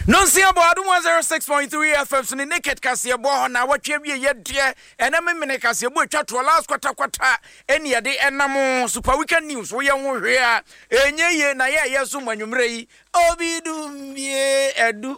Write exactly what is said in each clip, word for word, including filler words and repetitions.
Non si abo adu one oh six point three F M so ne naked kase bo na watwe wie ye de ena memene kase bo atwa to last kwata kwata eni ye de enam super weekend news wo ye ho hwe a enye ye na ye ye so manwumre yi obidumie edu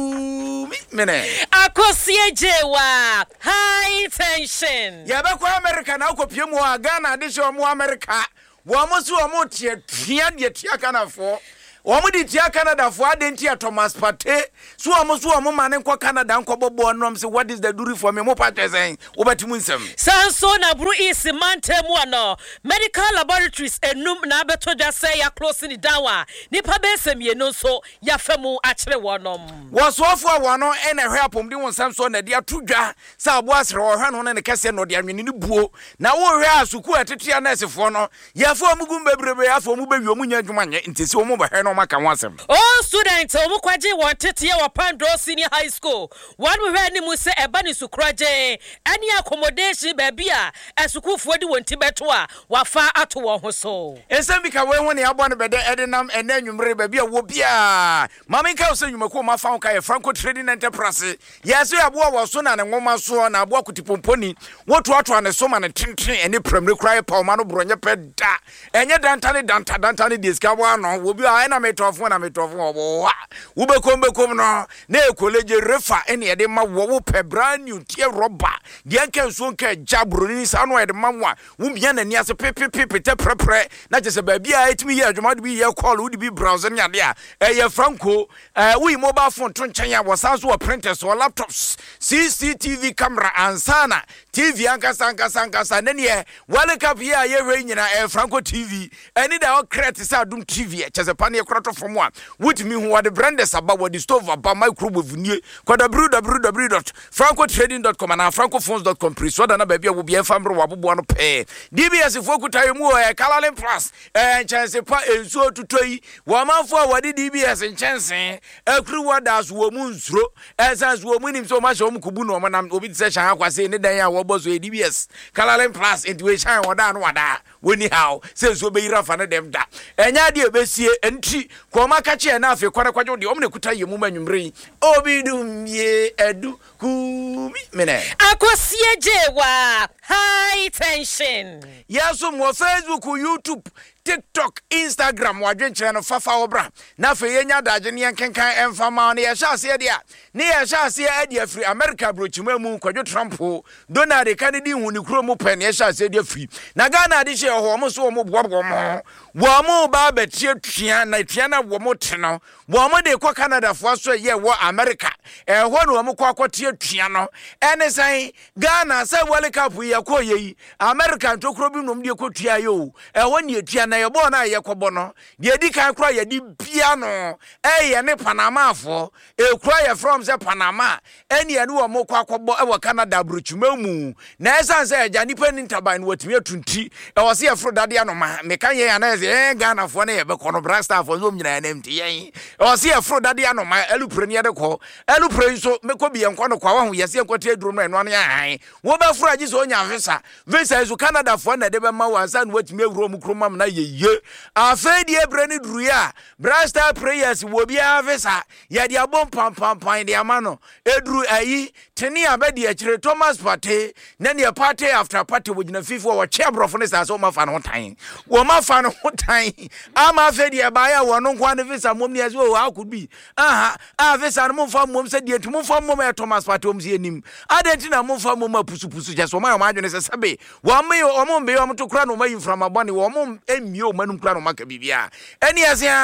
kumi mene akosie jewa high tension ya be kwa America na akopie mu a Ghana de hye mu America wo mo so mo tie tia de tia kanafo Omo di tia Canada for adentia Thomas Partey so omo so omo mane nko Canada nko bobo onom say what is the duty for me mo Partey saying obatimu nsem sanso na bru is mantemu ano medical laboratories enum na abeto dwa say ya closing it down a nipa besem ye no so ya femu akere wonom wo so afo wono ene hwe apom di wonsam so na dia tudwa say abo asre wo hwe no ne kese no de anwene ni buo na wo hwe asuku etetea na esefo no ya fo omugum bebrebe ya fo omu bewi omu nya adwuma nye ntesi omu ba hwe no maka wasem oh students omu kwaje won tete wa Pandro Senior High School one we hwe ni mu se eba ni sukuraje ani accommodation baby a esukufo di won tibeto a wafa ato won ho so ensem bi ka we ho ne abo no bede edenam ene anwumre baby a wo bia mama nka so nwumako ma fa nka ye Franco Trading Enterprise yeso abo wo so na ne ngoma so na abo akutipomponi woto ato ne so ma ne tenten ene premre krai pa ma no bronye peda enye dantane danta dantane diska bo ano wo bia ai na metofo na metofo obo wo bekom bekom no na ekoleje refa ene ye de ma wo wo pe brand new tie roba de anka so nka jabro ni sa no ye de mamwa wo bia na ni ase pepepe te prepre na je se ba bia etimi ye adwuma de bi ye call wo de bi browser ne ade a eye Franco eh we mobile phone to nchen ya wasan so printers or laptops C C T V camera ansana T V anka sanka sanka sanka ne ye wale cap ye ye we nyina eh Franco T V eni da o create sa dum T V e chese pa ne kroto from one with me who are the branders about what the stove about microwave nie kwa w w w dot franco trading dot com and francophones dot com please so that na baby will be famro wabobo no pay D B S for kuta mu e Calalin Plus eh chance pa enso tutoi wo manfo a wadi D B S chance akru wadas wo mu nsuro esans wo mu nim so ma so mu kubu no mo nam obi tse shan akwase ne dan ya wo bozo D B S Calalin Plus intuition wada no wada woni how say so be ira fa ne dem da enya de obesie enti ko ma ka che na afi kwara kwajo de omne kuta yemu manwumre obidum ye edu kumi mene akosie jewa high tension yaso mo Facebook YouTube TikTok, Instagram, wadwenkyere no fafa obra. Na fe yenya daje ne yenkenkan emfama ne ye hyase de a. Ne ye hyase ade afri America brochima mu kwadwo Trump Donald Kennedy hu ne kuro mu pe ne ye hyase de afri. Na Ghana de hye ho mo so mo boabo mo. Wo mo ba betie tua na tua na wo mo te no. Wo mo de kwa Canada fo so ye wo America. Eh ho no mo kwa kwatie tua no. Ene san Ghana se World Cup ye ko ye America ntokro bi nom de ko tua yo. Eh ho ne tua na yebo na yekobo no de di kan kra ye di bia no eh ye ne Panama afo e kra ye from ze Panama eni ye ne wo mo kwa akobo e wo Canada brochuma mu na esan se eja nipa ni ntaban no watimi atunti e wo se ye fro dade anoma me kan ye ana ze eh Ghana fo na ye be kono brasta afo zo mnyina na mti yen e wo se ye fro dade anoma elupre ni ye de ko elupre so me ko bi ye nko no kwa ho ye se enkote aduro no eno an yan wo be fro agi so nya visa visa so Canada fo na de be ma wansa no watimi awuro mu kromam na ye ye afedi ebrani druya brasta prayers wo bia visa ya dia bom pam pam pam dia mano edru ayi teni abedi akire Thomas Partey na ne party after party wo gina fifo wo chebrofo ne sa so ma fa no tan wo ma fa no tan ama afedi e ba ya wo no kwa ne visa mom ne so wo akubi aha a visa no mom fa mom se die tum fa mom e Thomas Partey om se enim adenti na mom fa mom apusu pusu je so ma ma adwene se sabe wo me o mom be o mto kra no ma yimfra mabone wo mom emi o manum kra no maka bibia eni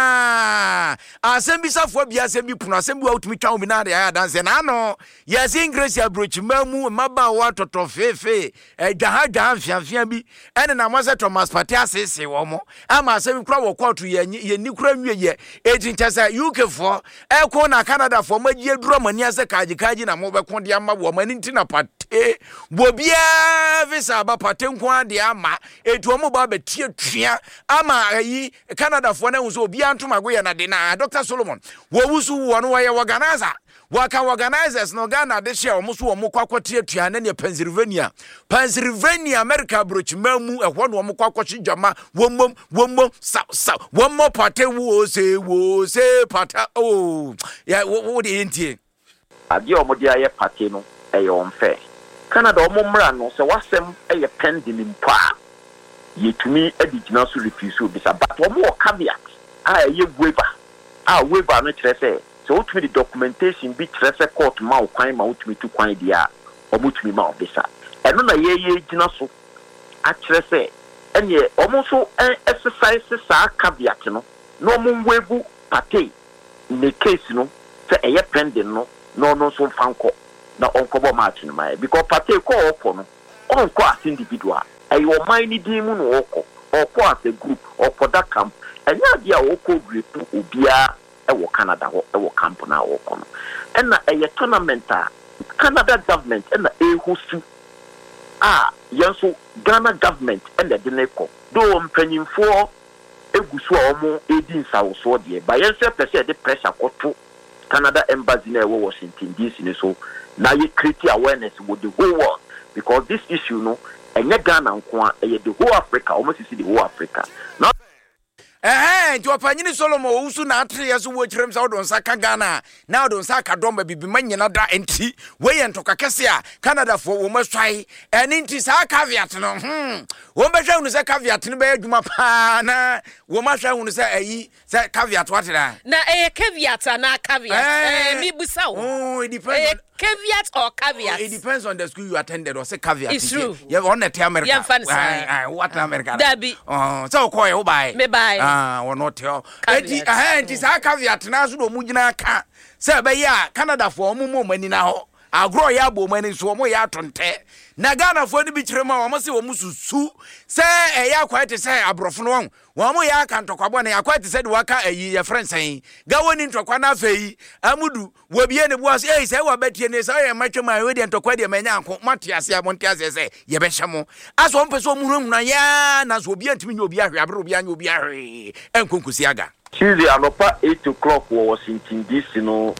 asia asem bi safo bia asem bi puno asem bi outumi twa omi na ya dance na no yes English abrochima mu maba wa toto fefe e dwa dwa mfiamfia bi ene na mo se Thomas Partey asese wo mo ama asem kra wo court ye ye ni kra nwie ye ejin chasa U K for e ko na Canada for magie duro mani ase kaji kaji na mo be ko de ama wo mani ntina Partey bobia visa ba patenko ade ama etu omo ba betie twia ama ayi Canada fo na nso obia ntomago ye na de na Doctor Solomon wo wusu wo no ye organizer waka organizers no Ghana de hia omo so omo kwakote twia na ne Pennsylvania Pennsylvania America brochmamu ehwo no omo kwakoche jama womom womom sa sa womo pate wo se wo se pata oh ya wo de entie ade omo de aye pate no eye onfe Canada omo mra no se wasem eye pending mpa yetumi adigina so refuse bisa but omo caveat a eye waiver a waiver no kire se so utumi the documentation bi kire se court ma okwan ma utumi tu kwan dia omo utumi ma obisa eno na ye ye gina so a kire se enye omo so exercise sa caveat no no omo waive pate in the case no se eye pending no no no so fanko na onkobo match no mai because party ko oko no onko as individual ayo man ni din mu no oko oko as a group oko that camp enya dia oko group obia e wo Canada ho e wo camp na oko no ena eye tournament a Canada government ena e hostu ah yenso Ghana government ena de neko do mpanyimfo egusu a omo edin sawo de ba yenso pese de pressure koto Canada embassy na wo Washington D C ne so now you create awareness with the whole world because this issue no enye Ghana nko a the whole Africa almost you see the whole Africa now eh nti opanyini Solomon owusu na atre yeso wo kirem sa odon saka Ghana na odon saka domba bibi manyina da enti we ye ntoka kese a Canada fo wo maswai eni nti sa caveat no hm wo mbehwa unu se caveat no be adwuma pa na wo mahwa unu se ayi se caveat watira na eh caveat na caveat eh mi busa wo oh it depends on caveat or caveat it depends on the school you attended or say caveat it's true yeah on the America yeah what America Dabi oh so ko ye wo bai me bai ah wo not tell enti eh enti sa caveat na so do mu gina ka se be ya Canada fo mo mo mani na ho agro ya bo mani so mo ya tonte na Ghana fo ni bi kirema wo se wo mususu se e ya kwate se abrofo no wo mo ya ka ntokwa na ya kwate se de waka ayi ya friends en ga woni ntokwa na afei amudu wo bie ne buas eh se wo betie ne se ya matwema we de ntokwa de manya anko matiase abonte ase se ye be hyemo aso mpe so muhunu na ya na so bie ntimi nya obi ahwe abro obi anya obi ahwe enkonkusi aga Tuesday anopa eight o'clock wo Washington D C no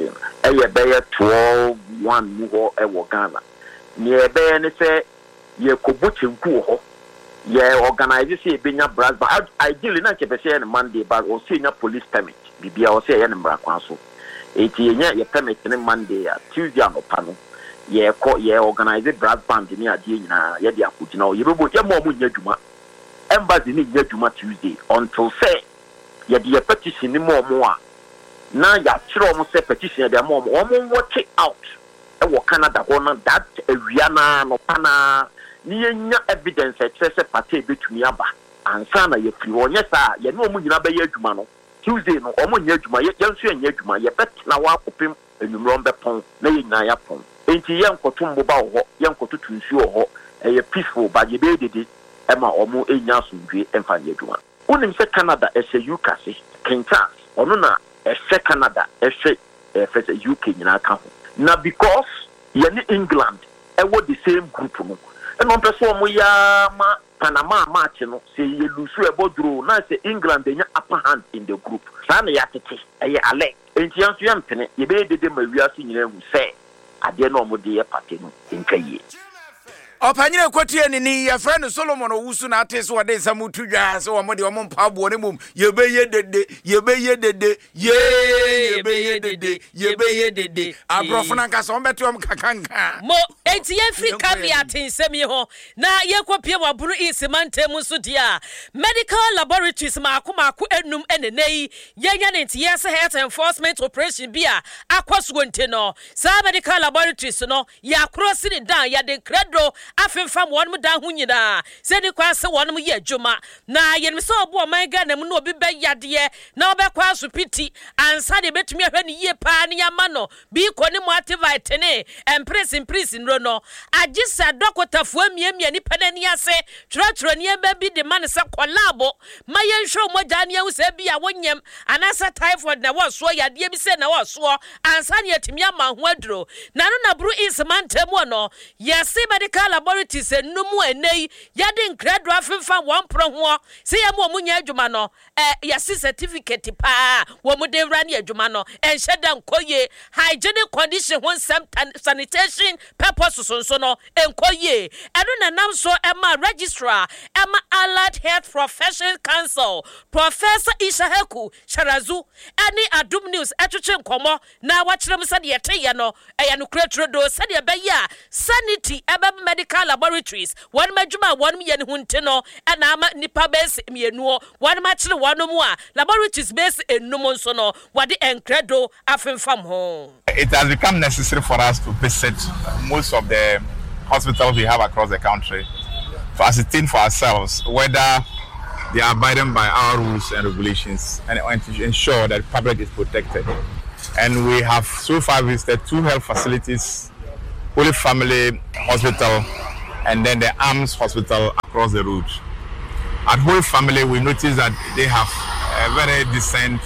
eye be ye twelve one mu ho e wo Ghana ni ebe ne se ye kobuchenku ho ye organize se benya brass but ideally na kepese na Monday but o se nya police permit bibia o se ye ne mbra kwan so eti nya ye permit ne Monday a Tuesday anopa no ye ko ye organize brass band ni ade nyina ye de akogina o ye bebo ye mo mo nya dwuma embassy ni nya dwuma Tuesday until say ye de petition ni mo mo a na ya kire o mo se petition de mo mo o mo watch out e wo Canada ho na that area na no pana ni nya evidence e kire se party betumi aba ansa na ye free onye sa ye no mo nyina ba ye adwuma no Tuesday no o mo nya adwuma ye nso nya adwuma ye bet na wa kopem enumro mbe pon na ye nya ya pon enti ye nkoto mbo ba ho ye nkoto tunsu ho e ye peaceful ba ye be dede e ma o mo enya asundwe emfa ye adwuma unim se Canada e se U K se Kinshasa ono na e se Canada e se e se U K nyina ka ho na because ye ni England e wo the same group no e no person mo ya ma Panama match no se ye lusu e bodro na se England enya upper hand in the group sa na ya tete e ye ale enti yanso ya mpene ye be dede ma wiase nyina hu se ade na omo de ye pate no nkaye opanyine kwatie ni ni ya friend Solomon owusu na ate so wade samutu dwa so wo de wo mpabo ne mum ye be ye dede ye be ye dede ye ye be ye dede ye be ye dede abrofuna nka so mbete om kakanka mo enti ye free caveat nsemi ho na ye kopie waburu isimante mu so dia medical laboratories ma akomako enum enenei ye nya ne enti yes health enforcement operation bia akwaso nte no sa medical laboratories no ya cross ni dan ya de credo afemfam wɔnom da ho nyinaa sɛ di kwa sɛ wɔnom yɛ adwuma na yɛnim sɛ ɔbo ɔman Ghana mu no obi bɛyadeɛ na ɔbɛkɔ asopiti ansa de betumi ahwɛ ne yie paa ne yama no bi kɔ ne motivate ne empress impress nro no agye sɛ dɔkotafoɔ miamia nipa n'ani ase twerɛtwerɛ nneɛma bi de ma ne sɛ kɔlaabo ma yɛnhwɛ ɔmɔgya ne ahu sɛ bi a wonyam anasa typhoid na wɔsoɔ yadeɛ bi sɛ na wɔsoɔ ansa ne atumi ama ho aduro na no na buru ismanta mu no yɛse medical laboratories enum enei yɛde nkradro afemfa wɔn pro ho sɛ yɛ mo ɔmo nya adwuma no eh yɛse certificate paa wɔ mo de wra ne adwuma no ɛnhyɛ da nkɔye hygienic condition ho sanitation purpose so so no nkɔye ɛno na nam so ɛma registrar ɛma allied health professional council Professor Ishaheku Sharazu ɛne Adum News ɛtwetwe nkɔmɔ na wakyerɛ mu sɛ de yɛte yɛ no ɛyɛ no kuretro do sɛ de ɛbɛyɛ sanity ɛbɛ medical laboratories wɔn madwuma wɔn yɛ ne ho nte no ɛna ama nipa base mienu wɔn ma kyerɛ wɔn mu a laboratories base enum nso no wɔde enkredo afemfam ho. It has become necessary for us to visit most of the hospitals we have across the country to ascertain for ourselves whether they are abiding by our rules and regulations and, and to ensure that the public is protected. And we have so far visited two health facilities, Holy Family Hospital and then the Arms Hospital across the road. At Holy Family, we noticed that they have a very decent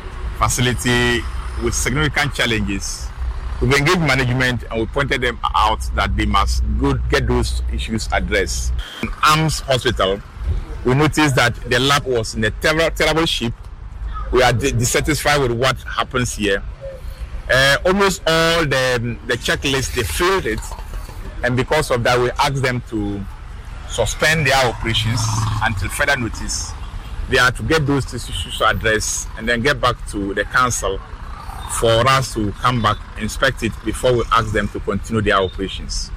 facility with significant challenges. We've engaged management and we pointed them out that they must go get those issues addressed. In Arms Hospital, we noticed that the lab was in a ter- terrible shape. We are d- dissatisfied with what happens here. Uh, almost all the, the checklists, they failed it. And because of that, we asked them to suspend their operations until further notice. They are to get those issues addressed and then get back to the council for us to come back, inspect it before we ask them to continue their operations.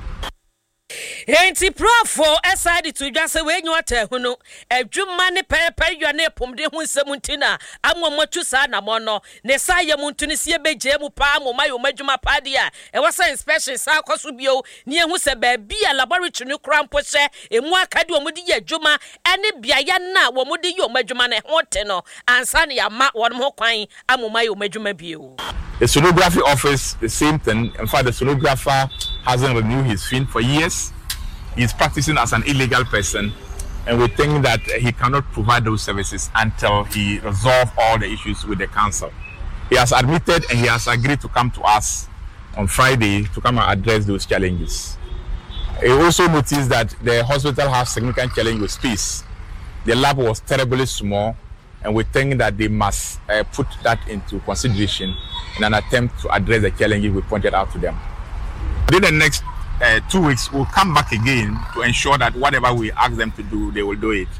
Enti profo aside to just we nyu atahuno adwuma ne pepe yo na epomde hu nsemuntina amomatu sa na mo no ne sa ye muntu ne sie beje mu pa mo mayo madwuma pa dia e wasa inspection sa akoso bio ne ehu se ba bia laboratory ne krampo hye emu akade o mudi ye adwuma ene bia ya na wo mudi ye madwuma ne hote no ansa ne ya ma won ho kwan amomayo madwuma bio. The sonography office, the same thing. In fact, the sonographer hasn't renewed his fin for years. He's practicing as an illegal person, and we think that he cannot provide those services until he resolves all the issues with the council. He has admitted and he has agreed to come to us on Friday to come and address those challenges. He also noticed that the hospital has significant challenge with space. The lab was terribly small, and we think that they must uh, put that into consideration in an attempt to address the challenges we pointed out to them. Within the next uh, two weeks, we'll come back again to ensure that whatever we ask them to do, they will do it.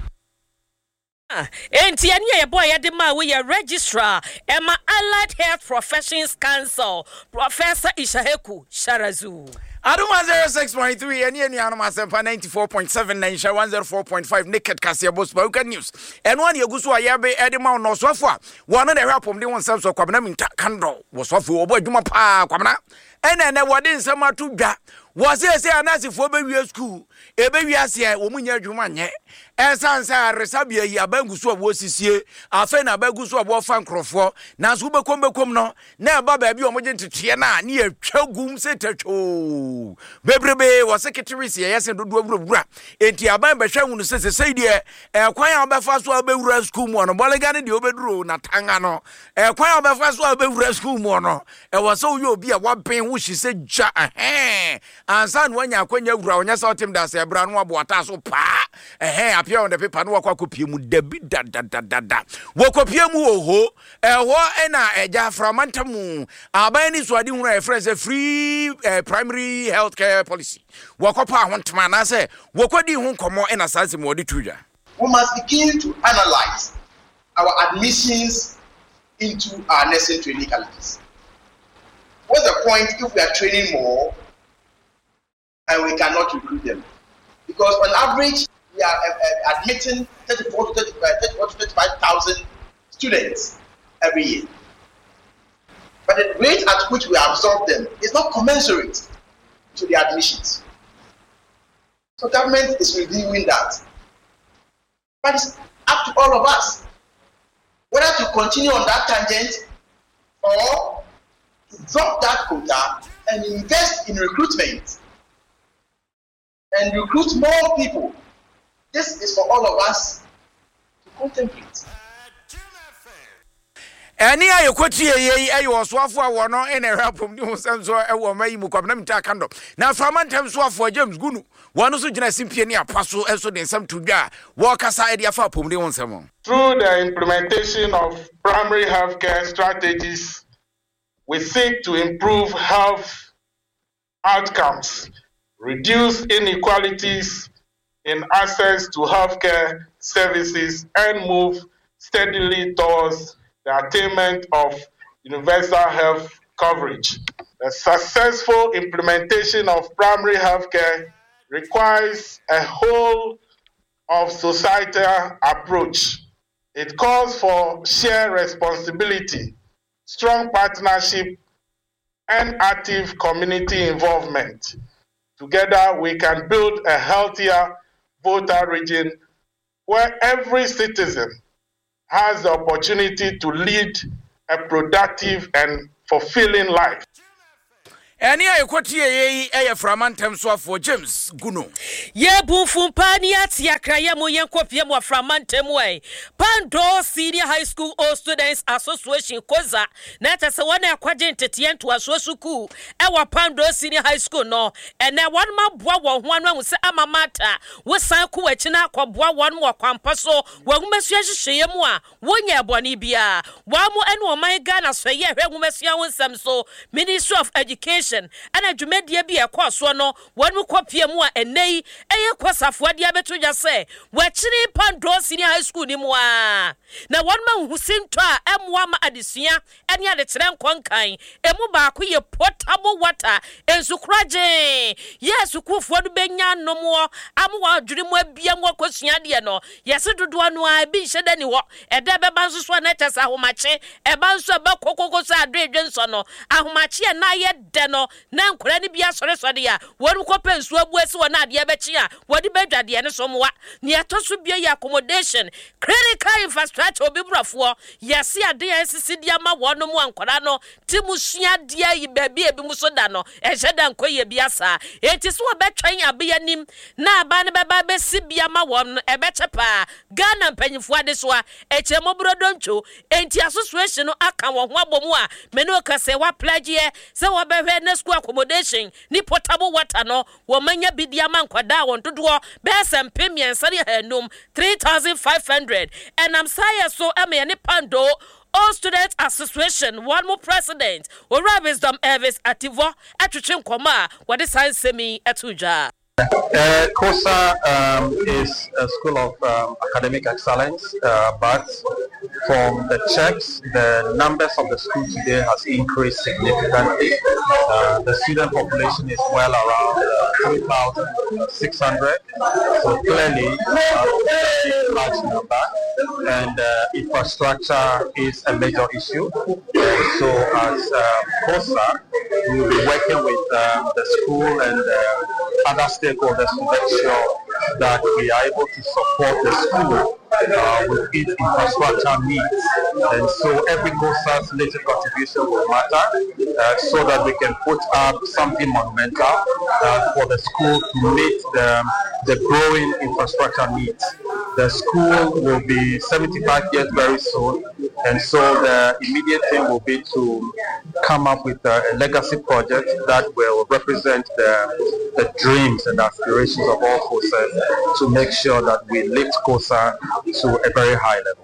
Enti ani ye boy de ma we ye registrar Emma Allied Health Professions Council Professor Ishaheku Sharazu. Aduma zero six point three and any anoma sempa ninety-four point seven nine one zero four point five naked Cassia Boss Spoken News. And one Yagusu Ayabe Edima no sofa. One of the rapum de one self so Kwabna Minta Kando was off for boy Duma Pa Kwabna. And then there was some to ga. Was there say anasi for baby school? A baby as here, Womunya Jumanye. Esan sa resabia ya bangusu wosisie afa na bangusu abo fan krofo na so bekom bekom no na ba ba bi omoje ntetie na ne atwagum setacho bebrebe wo secretary se yesen dodo awura enti aban behwa hunu sese sei de e kwan a obefa so abewura school mu no bolega ne de obeduro na tanga no e kwan a obefa so abewura school mu no e wo so yo obi a waben wo hise gya eh ansa no anya akwanya wura onya so tim da se bra no aboata so pa eh on the paper no wakwa kopie mu dabi da da da da da wo kopie mu oho eho ena eja framantamu aban ni so ade hunu e friend say free uh, primary health care policy wakopa ahontama na say wokodi hu komo ena sanse mu odi tuja. We must begin to analyze our admissions into our nursing training colleges. What's the point if we are training more and we cannot recruit them? Because on average we are uh, uh, admitting thirty-four to thirty-five thousand students every year. But the rate at which we absorb them is not commensurate to the admissions. So government is reviewing that. But it's up to all of us whether to continue on that tangent or to drop that quota and invest in recruitment and recruit more people. This is for all of us to contemplate. Any I quote ye, I was one for one in a rap from New Sense or a woman, Mukamam Takando. Now, from one time, swap for James Gunu, one also generous Simpiania, Passo, and so then some to ga, walk aside your far from the one someone. Through the implementation of primary healthcare strategies, we seek to improve health outcomes, reduce inequalities in access to healthcare services, and move steadily towards the attainment of universal health coverage. The successful implementation of primary healthcare requires a whole of societal approach. It calls for shared responsibility, strong partnership, and active community involvement. Together, we can build a healthier voter region where every citizen has the opportunity to lead a productive and fulfilling life. Any I quote ye a framantam so for James Guno. Ye bufum paniat yakraya mo yenkopie mo framantem way. Pando Senior High School All Students Association Koza. Na ta se wana akwaje ntetien to asosuku. E wa Pando Senior High School no. E na wan ma boa wo ho anu se amamata. Wo san ku wachi na akwaboa wan mo kwampa so. Wa humesua hyehyeye mu a wonya ebone bia. Wa mo ene o man Ghana so ye hwe humesua wonsam so. Ministry of Education and a Jumedia be a course one no one will copy more and nay a course of what diabetes just say. Watching Pandro Senior High School ni moi. Now one man who seemed to M one Adisia and yet it's them conkain, a mubaku ye potable water and sucraje. Yes, who could for the Benyan no more. I'm one dream web be a more question. Yes, it do one why be shed anywhere. A deba bansus one letters a homache, a bansu about Coco Sadre Johnson, a homachi and I yet deno. Nan kurani bia sore sore ya woru kope nsu abuesi wona ade abechi a wodi bedwade ene somwa ne atoso bia ya accommodation critical infrastructure obi brafo yesi ade ensisi dia ma wono mu ankora no timusua dia yi baabi ebi mu so da no eheda nkoye bia sa enti so obetwan abia nim na aba ne beba besi bia ma wono ebechepa Ghana mpanyifo ade so a echemo brodoncho enti association no aka wo ho abomu a me no kase wa pledge se wo behwe school accommodation ni potable water no wo manya bidia man kwada won dodo be sem pemien sare hanum three thousand five hundred and I'm say so am ye ni Pando All Students Association one more president o Wisdom Elvis Ativo atwetwe nkoma what is science semi etuja. Uh, COSA um, is a school of um, academic excellence, uh, but from the checks, the numbers of the school today has increased significantly. Uh, the student population is well around uh, three thousand six hundred, so clearly uh, a large number, and uh, infrastructure is a major issue. And so as uh, COSA, we will be working with um, the school and uh, other stakeholders to make sure that we are able to support the school uh, with its infrastructure needs. And so every COSA's little contribution will matter uh, so that we can put up something monumental uh, for the school to meet the, the growing infrastructure needs. The school will be seventy-five years very soon, and so the immediate thing will be to come up with a, a legacy project that will represent the, the dreams and aspirations of all COSAs to make sure that we lift COSA to a very high level.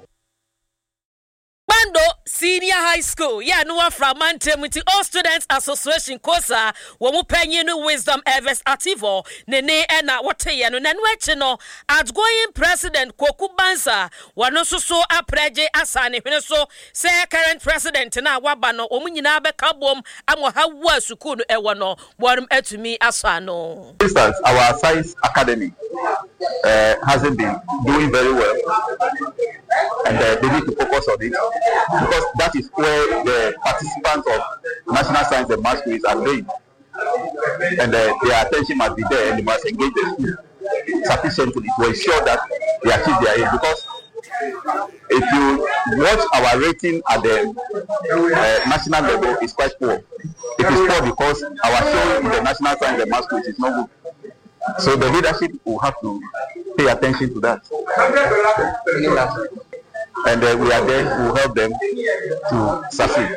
Pando Senior High School, yeah, no one from Mantemuti All Students Association COSA, womu penye no Wisdom Elvis Ativo, nene ena wote yano nanweche no, outgoing President Kwaku Bansa, wanoso so apreje asane, so say current President na wabano, omunyina be kabom, amo hawa sukunu ewano, warum etumi asano. For instance, our science academy uh, hasn't been doing very well, and uh, they need to focus on it, because that is where the participants of National Science and Math Quiz are going, and uh, their attention must be there, and they must engage the school. sufficiently to ensure that they achieve their aim. Because if you watch our rating at the uh, national level, it's quite poor. It is poor because our show in the national science and math quiz is not good. So the leadership will have to pay attention to that. And uh, we are there to help them to succeed.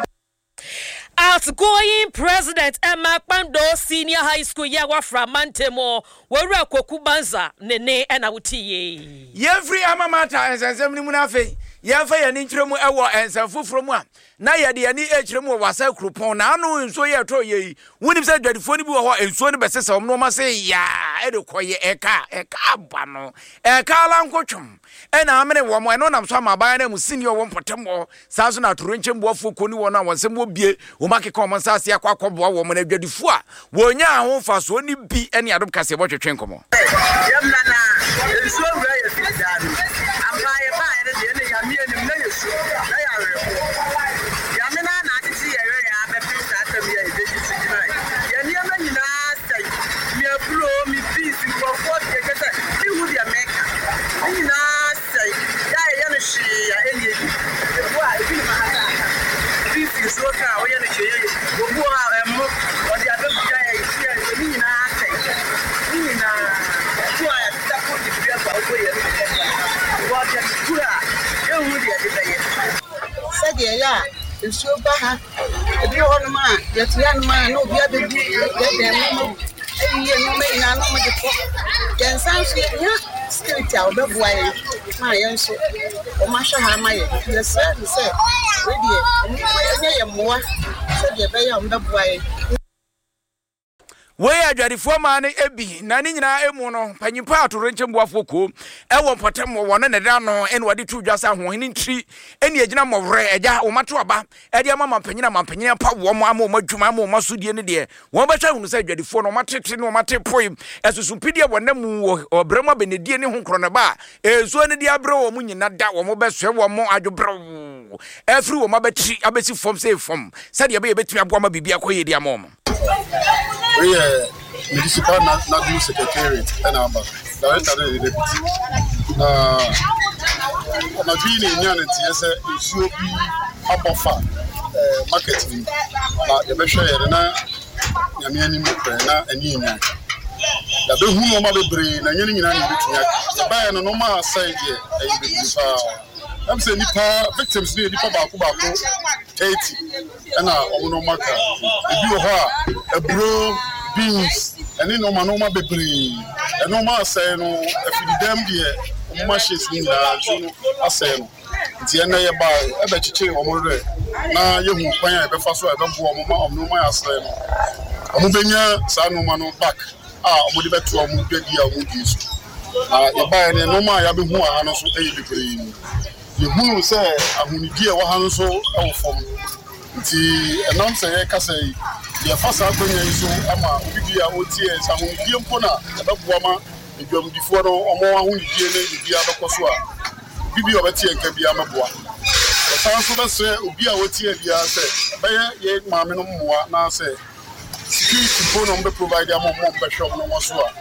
Outgoing President Emma Pando Senior High School Yawa from Mantemo, Wara Kokubanza, Nene and Autiye. Every Amamata and Assembly Munafe, Yafa and Intremo Awa and Safu from one. Naya the Ani Hremo was a crupon, Nano and Soya Toye. When he said that the phone and Sony Besses of Noma say, Ya, Edokoye Eka, Eka Bano, Eka Lancochum. And I'm a woman, I'm some by them senior one potemo, Sazuna to Rincham Wafu Kuniwana was some would be, Umaki Common Sasia Quaco woman of the Fua. Wonya home for Sony be any other Cassia Water Chencomo. Yamana, it's so very done. I'm by a by the end of Yamian Ministry. Yamina, I see a area, I'm a piece at the tonight. Yamian, me a pro, me peace, you will what you get. You would make it. She any why this is what I want to say go am what the other guy here ni na say ni na tu a ta ko di bia ba ko ye what the kura e hu di e be ye say de ya nsuo ba ha e bi ho no ma ye tia no ma no bia be bu ye dem no e ye no me na no me de ko den san so ya spirit a obe bua ye ma ye nso o ma hwa ha ma ye ye se ni se we die ni ye moa se de be ye obe bua ye we adwadifo ma ne ebi na ne nyina emu no panyimpa atorenkyem boafo ko e wo potem wo ne ne da no ene wade tu dwasa ho hene ntri ene agina mowre eja wo mato aba e de mama panyina mampanyina pa wo mo ama wo madwuma ama wo masodie ne de wo ba hwa hunu se adwadifo no matete ne wo matepoi esusumpidie wona mu wo obrama benedie ne ho krone ba ezo ne de abre wo mu nyina da wo mo beswe wo mo adwobro efri wo mabati abesi fom se fom se de be ye betumi aboa ma bibia koye de ama mo. We are municipal Naglu Secretariat and our director of the deputy. Uh, Nagini Yanity as a should be Abafa marketing. The Besha Yana Yamiani Mupena and Yina. The Behuma Mabri, and Yanin, the Bayan and Oma side here. I'm saying Nipa victims near Nipa Baku eighty and now Onomaka. If you are a bro beans and then Oma Noma Bebri and Oma say no, if you damn dear, Mashes in the Aseno. It's the end of your buy. I bet you change one more. Now you move by a fast way. I don't go on no my Aseno. Amubenya Sanomano back. Ah, Mudiba to a Mudia Mudis. Ah, you buy any no my Abu and also a degree. You who say, I'm going to get one hand so from the announcer. Can say, the first I bring you so I'm a video O T S. I'm going to be a pona. The woman, if you're before or more, who you be a Kosua. Video of T and can be a Mabua. The sounds of us say, be a O T S. By a mamma no more. Now say, security phone on the provider, more pressure on Mosua.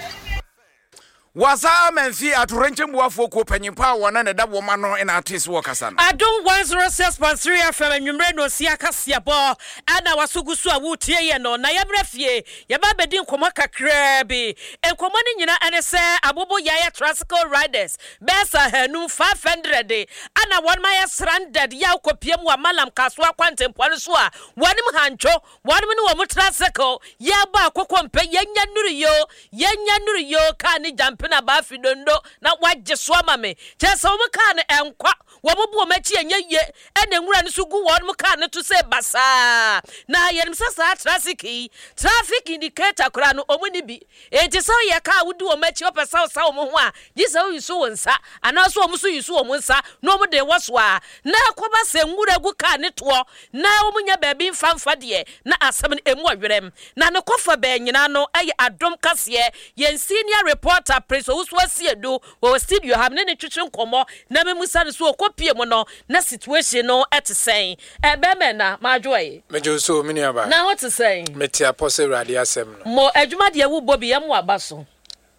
Wasa menfi atorenkyem boafo ko panyimpa wona ne da woman no in artist workers no Adom one oh six point three F M nwumre no sia kasia bo ana wasogusu a wutie ye no na yemrafie ye ba bedi nkomo kakra bi enkomo ni nyina ene se abobo yaya tricycle riders besa hanu five hundred ana one my stranded ya kopiem wa malam kaso akwantempo no so a wonim hancho wonim ne wo mo tricycle ya ba kokompe yenya nuriyo yenya nuriyo ka ni jamp na ba fidondo na wagye so ama me kyesa wo ka ne enkwa wo bobo machi enye ye ene nwura ne sugu wo mo ka ne to se basa na yenim sasa traffic traffic indicator kura no omuni bi enti so ye ka wudi wo machi opesa sa wo ho a gisa wo yusu wonsa ana so wo so yusu wo nsa no mo de woso a na akoba se nwura gu ka ne to na wo munya ba bi mfamfa de na asem emu awerem na ne kofa ba nyina no eye adom kase ye senior reporter so uswasi edo wo studio have ne twetwe nkomo na memusa ne so okopie mo no na situation no etesen e be me na madwoe mejo so mini aba na what say meti apose radi asem no mo adwuma de wo bobi yam abaso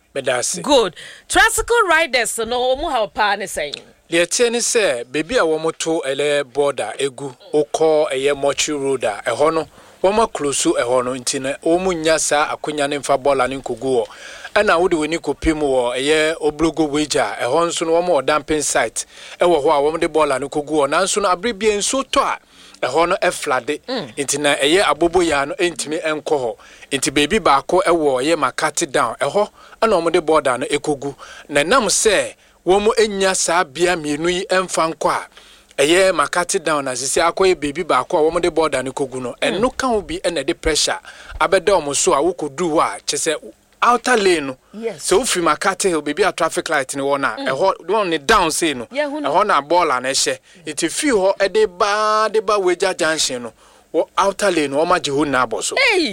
medase good tricycle riders no omu ha pa ne sen the tie ne say baby a wo moto ele border egu okọ eye mochi road a eho no wo ma close eho no ntine wo mu nya sa akonya ne mfa bola ne nkogu ana wo de woni kopim wo eye oblogo wager eho nso no wo ma dumping site ewo ho a wo de bola ne kogu na nso no abrebie nso to a eho no e flade ntine eye abobo ya no entimi enko ho nti baby baako ewo eye makati down eho ana wo de border no ekogu na nam se womo enya saa bia mienu yi emfa nkọ a eye makati down na sisi akoye baby baako a womo de border ne kogu no eno kan obi ena de pressure abeda omo so a wokodu wa chese outer lane no so fi makati hill baby a traffic light ne wona eho won ne down say no eho na baller na ehye iti fi ho e de ba de ba weja junction no wo outer lane wo ma je ho na aboso hey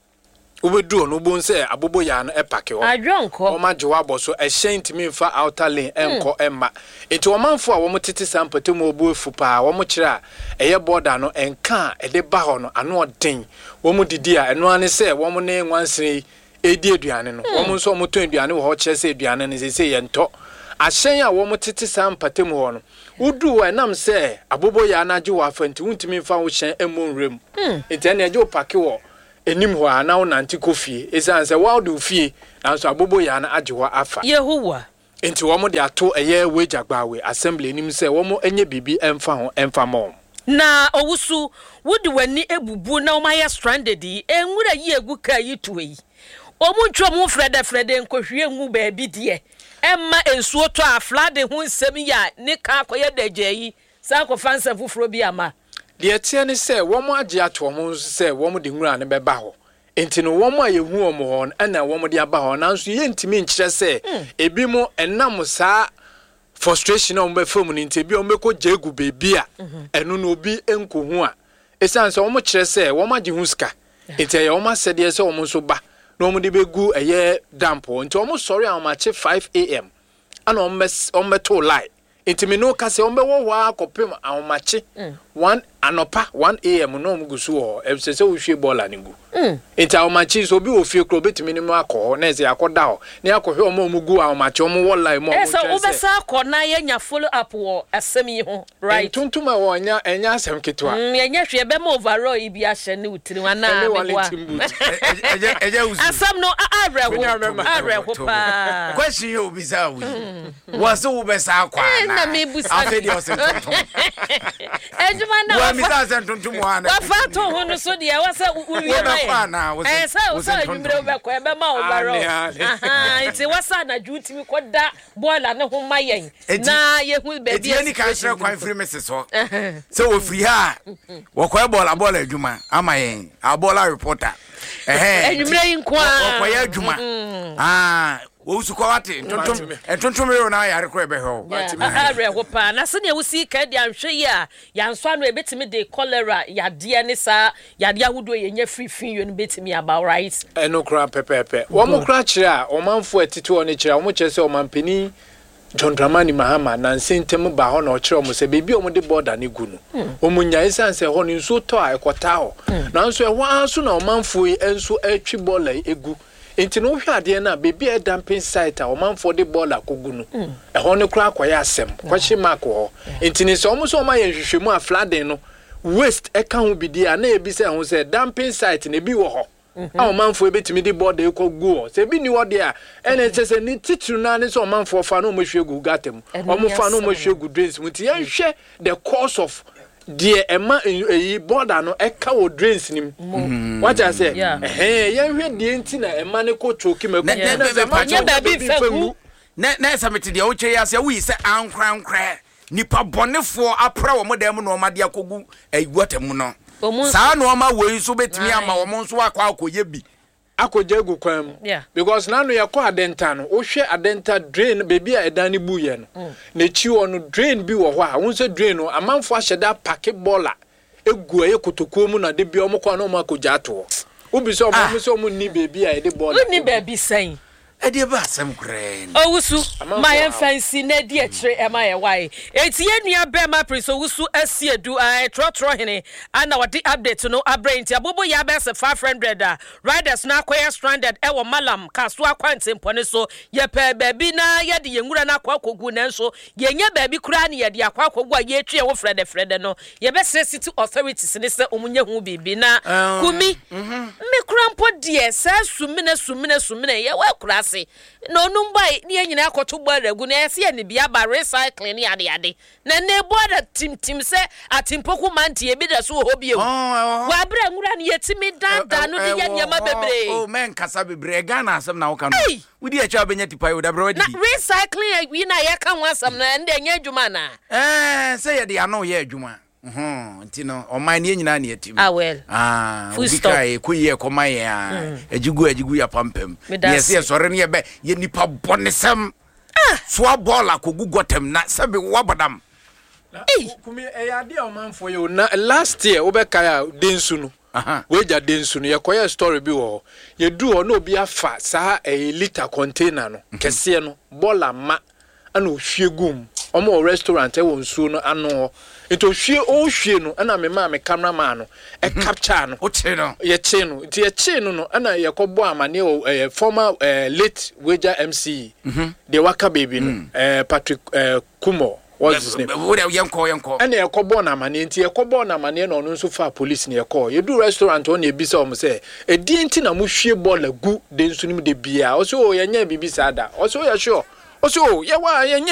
ubedu no bo nse abobo ya no epake ho adwonko o ma jewa boso e hyent mi fa outer lane enko emma enti o manfo a wo motete sampete mo obu efu pa wo mo kire a eye border no enka e de ba ho no ano odin wo mo didi a eno ane se wo mo ne nwansere edi aduane no wo mo nso mo ton aduane wo ho kire se aduane ne se se ye nto ahyen a wo motete sampete mo ho no udu wa nam se abobo ya na je wa fanti wuntimi fa wo hyen emonrem enti ene je o pake wo enim ho ana wo nanti kofie esanse wa do fie nanso abobo ya na ajewa afa yehowa enti wo mo de ato eye wejagbawe assembly enim se wo mo enye bibi emfa ho emfa mom na owusu wudi wani ebubu na omaya stranded yi enwura yi egu ka yi tuyi omu ntwo mu frede frede nkohwie ngu baabi de emma ensuo to a flade hu nsem ya ne ka akoye daje yi sa ko fansa fufuro bi ama de tie ne se wo mo age ato mo se wo mo de nwura ne beba ho enti no wo mo ayehu o mo ho na wo mo de aba ho nanso ye ntimi nkyere se ebi mo enam saa frustration o mbe fam ni nti bi o meko jegu bebi a enu no obi enkohu a esanse wo mo kyere se wo ma age hu ska enti ye wo ma sede se wo mo so ba na wo mo de begu eye dampo enti wo mo sorry a ma che five a m ana o mes o meto lie enti me no ka se o mbe wo wa akopem a wo ma che one anopa one a m no mgusu ho e se se wo hwe bola ne gu enti a wo ma che so bi wo fie kro betimi ne mu akọ na se akoda ho ne akohwe o ma mugu a wo ma che o mo wo lie mo mo che se wo be sa akọ na ye nya follow up wo asem yi ho right tuntuma wo nya enya asem ketwa mm ye nya hwe be ma overall yi bi ahye ne utiri wana me boa eje eje uzu asem no arre ho arre ho pa question you be sa wi was wo be sa akwa na me busa afi de o se tuntum ejuma na wa mi sa se tuntum wa na wa fa to ho no so de wa sa uwie na eh sa wo sa adwumre wo be ko e be ma overall aha iti wa sa na dwutimi ko da boiler ne ho mayen na ye hu be bi eti ni ka sere kwan free message so so wo free ha wo ko boiler boiler adwuma amayen a boiler reporter eh adwumre yin kwa wo ko ya adwuma ah wo su ko wate tontom entontom re na yare ko ebe ho are ho pa na se ne wusi ka dia nhwe ya ya nso anu ebetimi de cholera ya de ne sa ya de ahudo ye nya frifin yo ne betimi about right eno kra pepepe wo mo kra kire a o manfo atiti o ne kire o mo kire se o manpeni John Dramani Mahama na nsentem ba ho na o kire o mo se bebi o mo de border ne gu no o mo nya isanse ho ne nso to a ekota ho na nso e ho aso na o manfo yi enso atwi bola egu enti no hwe ade na bebi e dumping site a o manfo de bola kogu no e ho ne kra akoya asem kwachi mark ho enti ni se o mo so o ma ye hwehwemu a flooding no waste e ka ho bidi a na e bi se ho se dumping site na bi wo ho a o manfo ebetimi de board e ko gu o se bi ni wo de a ene chese ni titru na ne so o manfo fa no mo hwe gu gatem o mo fa no mo hwe gu drains muti ye hwe the cause of die ema eyi border no eka wo drains nim what I say eh ye hwe die nti na ema ne ko choki meku na na ba bi famu na na samete de wo twe ya se wo yi se ankran nkra nipa bonefo apra wo modem no ma de akogu aguatem no saa no ma wo yi so betimi ama wo mo nso akwa akoye bi akoje gu kwam because na no yakọ adenta no wo hwe adenta drain bebi a edani buye no na chi wo no drain bi wo ho a won se drain no amanfo ahyeda pack bola egu aye kotokuo mu na de bi o mo kwa no ma akoja ato wo bi so o mo so mo ni bebi a ede bola ni bebi sen Edi ba asem kren. Owusu, my fancy na di etre e ma ye why. Eti enua be ma prince Owusu asiedu eh tro tro hene ana wodi update no abrain ti abobo ya be se five hundred a riders na akoya stranded e wo malam kaso akwante mpone so ye pe baabi na ye de yenwura na akwa kogu na nso ye nya baabi kura na ye de akwa kogu a ye twe wo frede frede no ye be se city authorities ne se omunye hu bibi na kumi me kura mpo de se sumine sumine sumine ye wa kura no numbai ni enyina akoto gbaragu na ese ni bia ba recycling ni ade ade na ne boda tim tim se atimpoku manti e bi da so ho bie wa bra nwura ni yetimi danda no de nyama bebre oh men kasa bebre Ghana asem na wo ka no wudi a cha benya tipa yo da bra wadi na recycling wi na ye ka ho asem na nde nya adwuma na eh se ye de ano ye adwuma Mhm ntino oman ni nyina na yatim ah well ah ubikai kuye koman ya ajigu ajigu ya pampem yesi sore ne be ye nipa bonesem ah so abola kogu gotem na sebe wabadam eh kumi e ya de omanfo yo na last year obeka ya densu no aha weja densu no ye koye story bi wo ye du ho na obi afa sa e liter container no kese no bola ma ana ohwiegum omo restaurant e wo nsu no ano ito hwie o hwie no ana me ma me cameraman no e capture no o che no ye che no ti ye che no no ana ye kobo amane o former late Weja M C the waka baby no eh Patrick Kumo what's his name wo de yenko yenko ana ye kobo na amane nti ye kobo na amane no no nso fa police ne ye call ye do restaurant on ye bisa o mo say e di nti na mo hwie bola gu de nsu nim de bia o so o ye nya bibi sada o so o ye sure o so ye wa ye